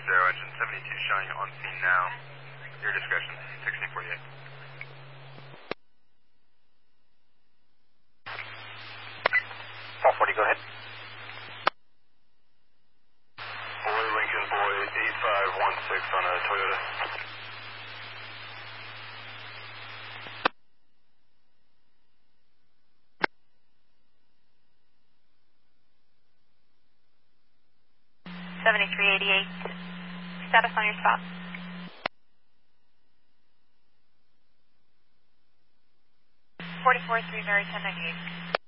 engine 72 showing on scene now. Your discretion, 1648. 440, go ahead. Boy, Lincoln, boy, 8516 on a Toyota. Status on your spot. 44-3 Mary 1098.